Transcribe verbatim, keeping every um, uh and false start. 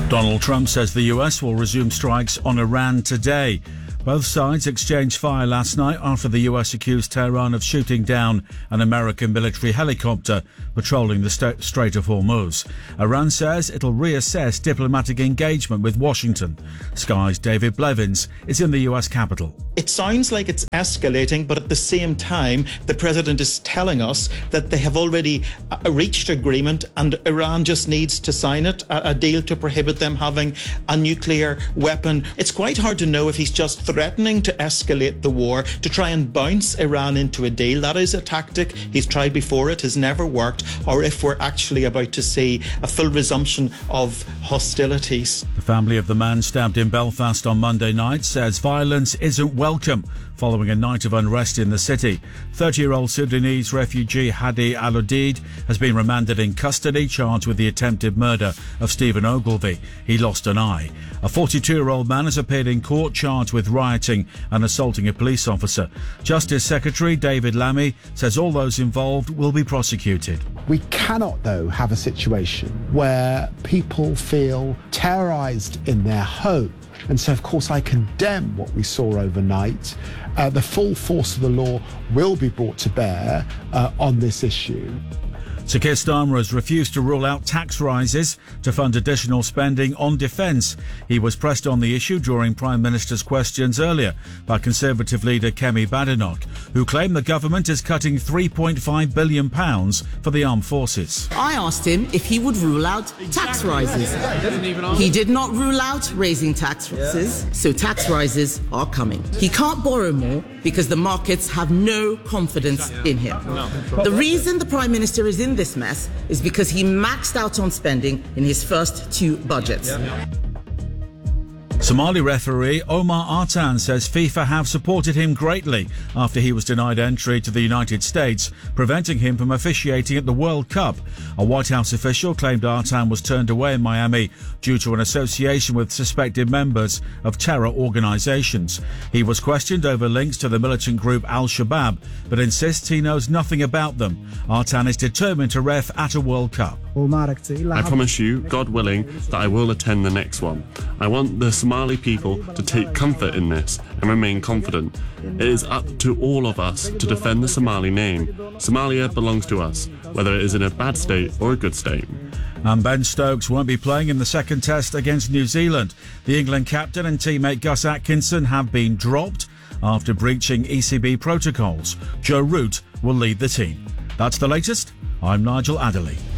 Donald Trump says the U S will resume strikes on Iran today. Both sides exchanged fire last night after the U S accused Tehran of shooting down an American military helicopter patrolling the St- Strait of Hormuz. Iran says it'll reassess diplomatic engagement with Washington. Sky's David Blevins is in the U S capital. It sounds like it's escalating, but at the same time, the president is telling us that they have already uh, reached agreement and Iran just needs to sign it, a, a deal to prohibit them having a nuclear weapon. It's quite hard to know if he's just threatening to escalate the war, to try and bounce Iran into a deal. That is a tactic he's tried before, it has never worked, or if we're actually about to see a full resumption of hostilities. The family of the man stabbed in Belfast on Monday night says violence isn't welcome following a night of unrest in the city. thirty-year-old Sudanese refugee Hadi Al-Odid has been remanded in custody, charged with the attempted murder of Stephen Ogilvie. He lost an eye. A forty-two-year-old man has appeared in court charged with rioting and assaulting a police officer. Justice Secretary David Lammy says all those involved will be prosecuted. We cannot, though, have a situation where people feel terrorised in their home. And so, of course, I condemn what we saw overnight. Uh, the full force of the law will be brought to bear uh, on this issue. Sir Keir Starmer has refused to rule out tax rises to fund additional spending on defence. He was pressed on the issue during Prime Minister's questions earlier by Conservative leader Kemi Badenoch, who claimed the government is cutting three point five billion pounds for the armed forces. I asked him if he would rule out tax rises. He did not rule out raising taxes, so tax rises are coming. He can't borrow more because the markets have no confidence in him. The reason the Prime Minister is in this mess is because he maxed out on spending in his first two budgets. Somali referee Omar Artan says FIFA have supported him greatly after he was denied entry to the United States, preventing him from officiating at the World Cup. A White House official claimed Artan was turned away in Miami due to an association with suspected members of terror organizations. He was questioned over links to the militant group Al-Shabaab, but insists he knows nothing about them. Artan is determined to ref at a World Cup. I promise you, God willing, that I will attend the next one. I want the Somali people to take comfort in this and remain confident. It is up to all of us to defend the Somali name. Somalia belongs to us, whether it is in a bad state or a good state. And Ben Stokes won't be playing in the second test against New Zealand. The England captain and teammate Gus Atkinson have been dropped after breaching E C B protocols. Joe Root will lead the team. That's the latest. I'm Nigel Adderley.